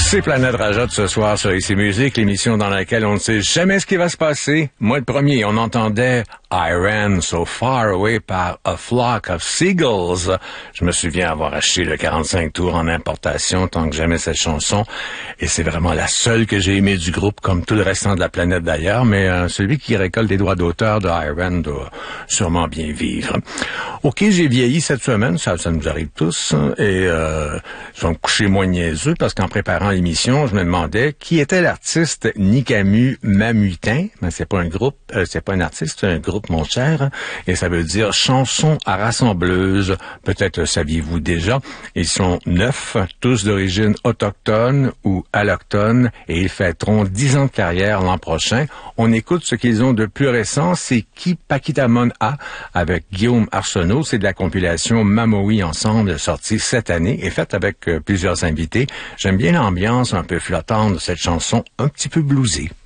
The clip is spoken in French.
C'est Planète Rajot ce soir sur ICI Musique, l'émission dans laquelle on ne sait jamais ce qui va se passer. Moi, le premier, on entendait I Ran So Far Away par A Flock of Seagulls. Je me souviens avoir acheté le 45 tours en importation tant que j'aimais cette chanson. Et c'est vraiment la seule que j'ai aimée du groupe, comme tout le restant de la planète d'ailleurs. Mais celui qui récolte les droits d'auteur de I Ran doit sûrement bien vivre. OK, j'ai vieilli cette semaine, ça nous arrive tous. Et je vais me coucher moins niaiseux parce qu'en préparant l'émission, je me demandais qui était l'artiste Nikamu Mamutin. Mais c'est pas un groupe, c'est pas un artiste, c'est un groupe, mon cher, et ça veut dire chanson à rassembleuse. Peut-être saviez-vous déjà. Ils sont 9, tous d'origine autochtone ou allochtone, et ils fêteront 10 ans de carrière l'an prochain. On écoute ce qu'ils ont de plus récent, c'est Ki Pakitamon A avec Guillaume Arsenault. C'est de la compilation Mamoï Ensemble, sortie cette année et faite avec plusieurs invités. J'aime bien l'ambiance un peu flottante de cette chanson un petit peu bluesée.